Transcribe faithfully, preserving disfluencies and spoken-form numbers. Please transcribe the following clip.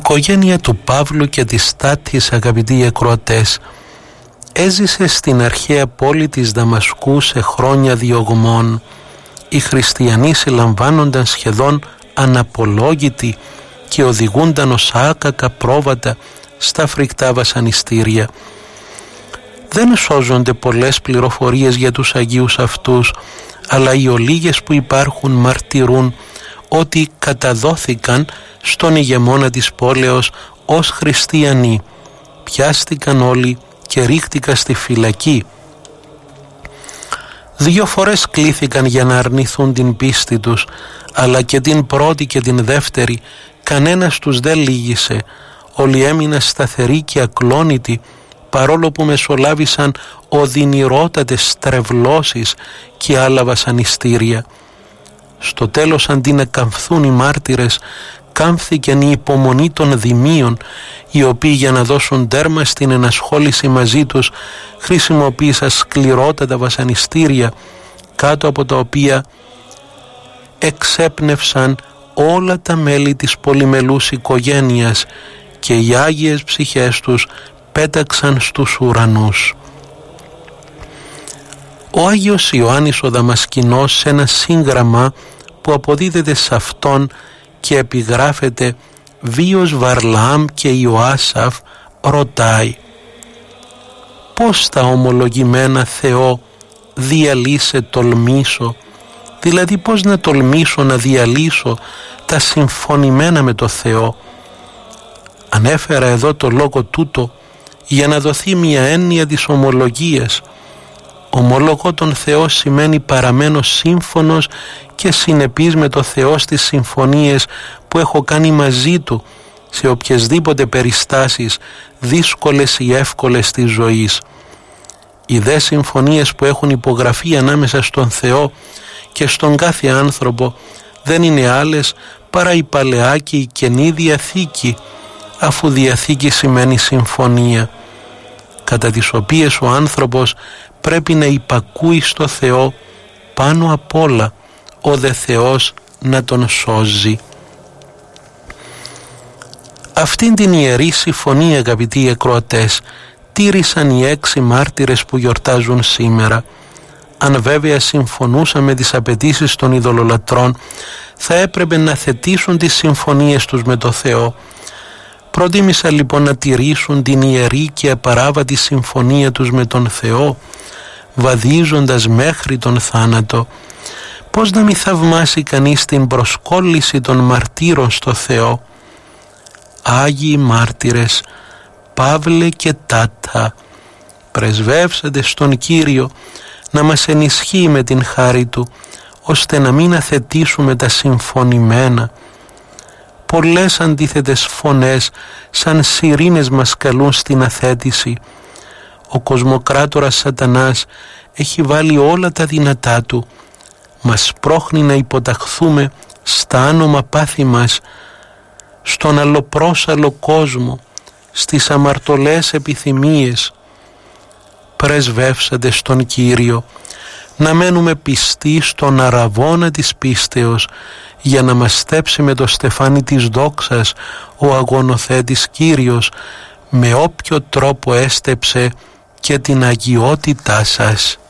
οικογένεια του Παύλου και της Τάτης, αγαπητοί ακροατές, έζησε στην αρχαία πόλη της Δαμασκού σε χρόνια διωγμών. Οι χριστιανοί συλλαμβάνονταν σχεδόν αναπολόγητοι και οδηγούνταν ως άκακα πρόβατα στα φρικτά βασανιστήρια. Δεν σώζονται πολλές πληροφορίες για τους Αγίους αυτούς, αλλά οι ολίγες που υπάρχουν μαρτυρούν ότι καταδόθηκαν στον ηγεμόνα της πόλεως ως χριστιανοί. Πιάστηκαν όλοι και ρίχτηκαν στη φυλακή. Δύο φορές κλήθηκαν για να αρνηθούν την πίστη τους, αλλά και την πρώτη και την δεύτερη κανένας τους δεν λύγησε. Όλοι έμειναν σταθεροί και ακλόνητοι, παρόλο που μεσολάβησαν οδυνηρότατες στρεβλώσεις και άλλα βασανιστήρια. Στο τέλος, αντί να καμφθούν οι μάρτυρες, κάμφθηκαν η υπομονή των δημίων, οι οποίοι για να δώσουν τέρμα στην ενασχόληση μαζί τους χρησιμοποίησαν σκληρότατα βασανιστήρια, κάτω από τα οποία εξέπνευσαν όλα τα μέλη της πολυμελούς οικογένειας και οι άγιες ψυχές τους πέταξαν στους ουρανούς. Ο Άγιος Ιωάννης ο Δαμασκηνός, σε ένα σύγγραμμα που αποδίδεται σε αυτόν και επιγράφεται «Βίος Βαρλαάμ και Ιωάσαφ», ρωτάει «Πώς τα ομολογημένα Θεό διαλύσε τολμήσω?» Δηλαδή πώς να τολμήσω να διαλύσω τα συμφωνημένα με το Θεό. Ανέφερα εδώ το λόγο τούτο για να δοθεί μια έννοια της ομολογίας. Ομολογώ τον Θεό σημαίνει παραμένω σύμφωνος και συνεπής με το Θεό στις συμφωνίες που έχω κάνει μαζί Του σε οποιασδήποτε περιστάσεις, δύσκολες ή εύκολες της ζωής. Οι δε συμφωνίες που έχουν υπογραφεί ανάμεσα στον Θεό και στον κάθε άνθρωπο δεν είναι άλλες παρά η Παλαιά και η Καινή Διαθήκη, αφού Διαθήκη σημαίνει συμφωνία, κατά τις οποίες ο άνθρωπος πρέπει να υπακούει στο Θεό πάνω απ' όλα, ο δε Θεός να τον σώζει. Αυτήν την ιερή συμφωνία, αγαπητοί ακροατές, τήρησαν οι έξι μάρτυρες που γιορτάζουν σήμερα. Αν βέβαια συμφωνούσαν με τις απαιτήσεις των ειδωλολατρών, θα έπρεπε να θετήσουν τις συμφωνίες τους με το Θεό. Προτίμησαν λοιπόν να τηρήσουν την ιερή και απαράβατη συμφωνία τους με τον Θεό, βαδίζοντας μέχρι τον θάνατο. Πώς να μη θαυμάσει κανείς την προσκόλληση των μαρτύρων στο Θεό. Άγιοι μάρτυρες, Παύλε και Τάτα, πρεσβεύσατε στον Κύριο να μας ενισχύει με την χάρη Του, ώστε να μην αθετήσουμε τα συμφωνημένα. Πολλές αντίθετες φωνές σαν σιρήνες μας καλούν στην αθέτηση. Ο κοσμοκράτορας Σατανάς έχει βάλει όλα τα δυνατά του. Μας πρόχνει να υποταχθούμε στα άνομα πάθη μας, στον αλλοπρόσαλο κόσμο, στις αμαρτωλές επιθυμίες. Πρεσβεύσατε στον Κύριο να μένουμε πιστοί στον αραβώνα της πίστεως, για να μας στέψει με το στεφάνι της δόξας ο αγωνοθέτης Κύριος, με όποιο τρόπο έστεψε και την αγιότητά σας.